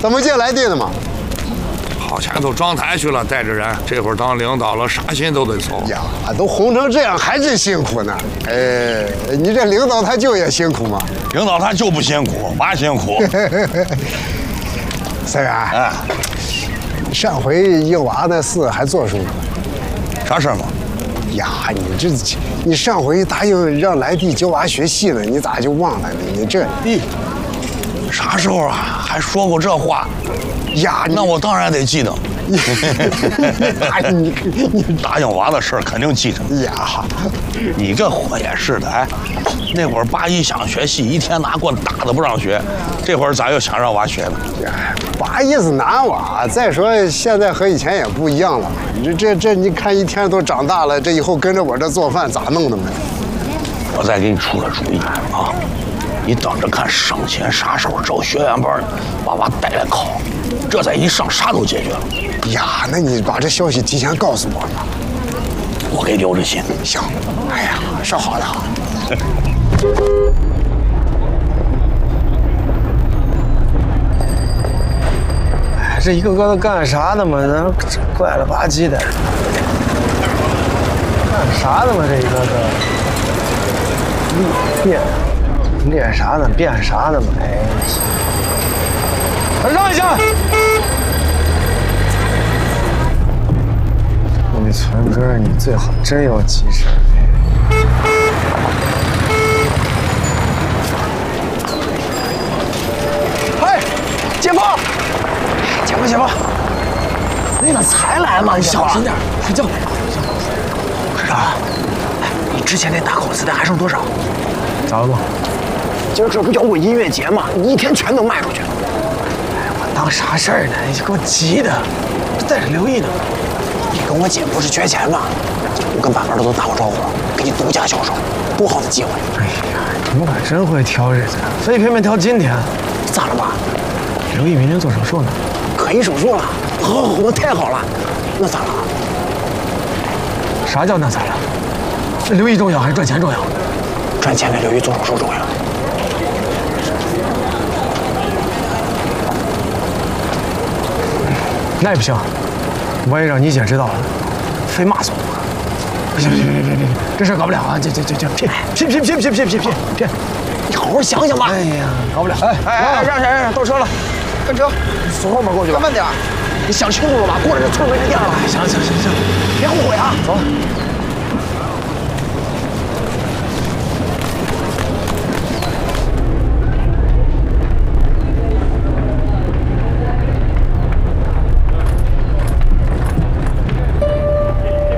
怎么进来地的嘛？ 跑前头撞台去了，带着人。这会儿当领导了，啥心都得操。 呀，都红成这样，还真辛苦呢。哎，你这领导他就也辛苦吗？ 领导他就不辛苦，娃辛苦。 三元，哎，上回应娃那事还做什么？ 啥事儿嘛？ 呀，你上回答应让来弟教娃学戏呢，你咋就忘了呢？你这， 啥时候啊？还说过这话？ 呀， 那我当然得记得。 哎，你答应娃的事儿肯定记着。 呀， 你这货也是的，哎，那会儿八一想学戏，一天拿棍打的不让学，这会儿咋又想让娃学呢？ 八一是男娃，再说现在和以前也不一样了。你看一天都长大了，这以后跟着我这做饭咋弄的呢？ 我再给你出个主意啊，你等着看省钱啥时候找学员班，把娃带来考，这再一上啥都解决了。 呀，那你把这消息提前告诉我吧， 我给留着心。 行，哎呀，说好了。 哎，这一个个都干啥呢嘛？那怪了吧唧的，干啥呢嘛？这一个个练啥呢？变啥呢嘛？哎，让一下。你存哥，你最好真有急事。哎，解放！解放！那个才来嘛，你小声点，睡觉。市长，哎，你之前那大口磁带还剩多少？咋了嘛？今儿这不摇滚音乐节嘛，你一天全能卖出去。哎，我当啥事儿呢？你给我急的，在这留意呢。你跟我姐不是缺钱吗？我跟板板的都打过招呼了，给你独家销售，多好的机会！哎呀，你们可真会挑日子，非偏偏挑今天。咋了吧？刘毅明天做手术呢，可以手术了。好，那太好了。那咋了？啥叫那咋了？这刘毅重要还是赚钱重要？赚钱比刘毅做手术重要。那也不行。万一让你姐知道了，非骂死我！不行，别，这事搞不了啊！这骗！你好好想想吧！哎呀，搞不了！哎，让，倒车了，跟车，从后面过去吧。慢点，你想清楚了吧？过了这村没人店了。行，别后悔啊！走。